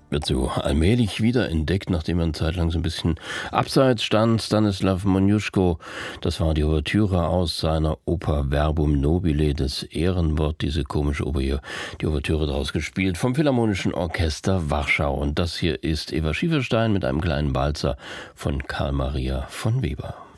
Wird so allmählich wieder entdeckt, nachdem er eine Zeit lang so ein bisschen abseits stand. Stanislaw Moniuszko, das war die Ouvertüre aus seiner Oper Verbum Nobile, das Ehrenwort, diese komische Oper hier, die Ouvertüre daraus gespielt vom Philharmonischen Orchester Warschau. Und das hier ist Eva Schieferstein mit einem kleinen Walzer von Karl Maria von Weber.